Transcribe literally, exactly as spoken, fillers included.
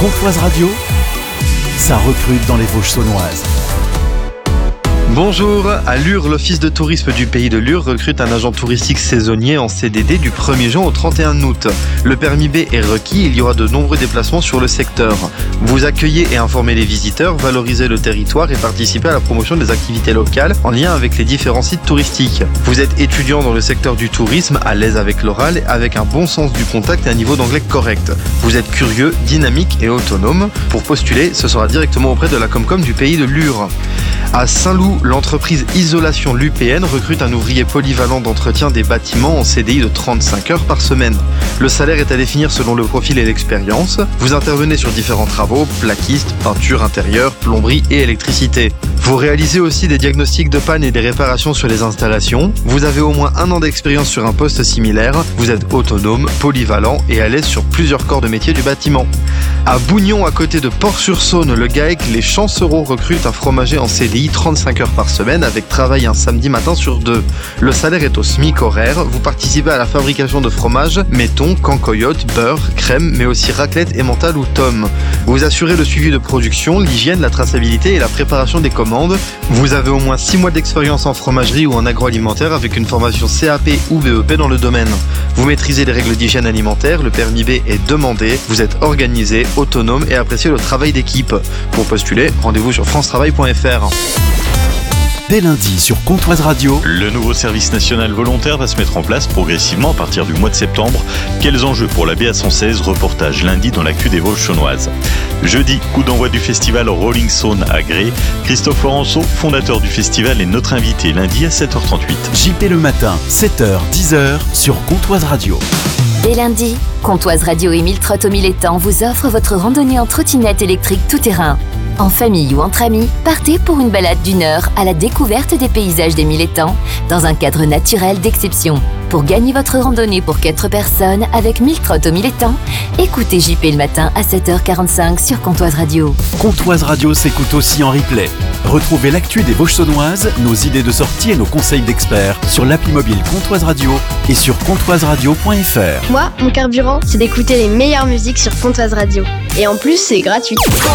Comtoise Radio, ça recrute dans les Vosges saunoises. Bonjour, à Lure, l'office de tourisme du pays de Lure recrute un agent touristique saisonnier en C D D du premier juin au trente et un août. Le permis B est requis, il y aura de nombreux déplacements sur le secteur. Vous accueillez et informez les visiteurs, valorisez le territoire et participez à la promotion des activités locales en lien avec les différents sites touristiques. Vous êtes étudiant dans le secteur du tourisme, à l'aise avec l'oral, avec un bon sens du contact et un niveau d'anglais correct. Vous êtes curieux, dynamique et autonome. Pour postuler, ce sera directement auprès de la Comcom du pays de Lure. À Saint-Loup, l'entreprise Isolation L'U P N recrute un ouvrier polyvalent d'entretien des bâtiments en C D I de trente-cinq heures par semaine. Le salaire est à définir selon le profil et l'expérience. Vous intervenez sur différents travaux, plaquistes, peinture intérieure, plomberie et électricité. Vous réalisez aussi des diagnostics de panne et des réparations sur les installations. Vous avez au moins un an d'expérience sur un poste similaire. Vous êtes autonome, polyvalent et à l'aise sur plusieurs corps de métier du bâtiment. À Bougnon, à côté de Port-sur-Saône, le GAEC, les Chancereaux recrutent un fromager en C D I trente-cinq heures par semaine avec travail un samedi matin sur deux. Le salaire est au SMIC horaire. Vous participez à la fabrication de fromage, méton, cancoyote, beurre, crème, mais aussi raclette, emmental ou tome. Vous assurez le suivi de production, l'hygiène, la traçabilité et la préparation des commandes. Vous avez au moins six mois d'expérience en fromagerie ou en agroalimentaire avec une formation C A P ou B E P dans le domaine. Vous maîtrisez les règles d'hygiène alimentaire, le permis B est demandé, vous êtes organisé, autonome et appréciez le travail d'équipe. Pour postuler, rendez-vous sur france travail point f r. Dès lundi sur Comtoise Radio, le nouveau service national volontaire va se mettre en place progressivement à partir du mois de septembre. Quels enjeux pour la B A cent seize? Reportage lundi dans l'actu des Vosges saunoises. Jeudi, coup d'envoi du festival Rolling Saône à Gré. Christophe Laurenceau, fondateur du festival, est notre invité lundi à sept heures trente-huit. J P le matin, sept heures dix heures sur Comtoise Radio. Dès lundi, Comtoise Radio et Mille Trottes au Mille-Étangs vous offrent votre randonnée en trottinette électrique tout-terrain. En famille ou entre amis, partez pour une balade d'une heure à la découverte des paysages des Mille-Étangs dans un cadre naturel d'exception. Pour gagner votre randonnée pour quatre personnes avec Mille Trottes au Mille-Étangs, écoutez J P le matin à sept heures quarante-cinq sur Comtoise Radio. Comtoise Radio s'écoute aussi en replay. Retrouvez l'actu des Vosges saunoises, nos idées de sortie et nos conseils d'experts sur l'appli mobile Comtoise Radio et sur comtoise radio point f r. Moi, mon carburant, c'est d'écouter les meilleures musiques sur Comtoise Radio. Et en plus, c'est gratuit.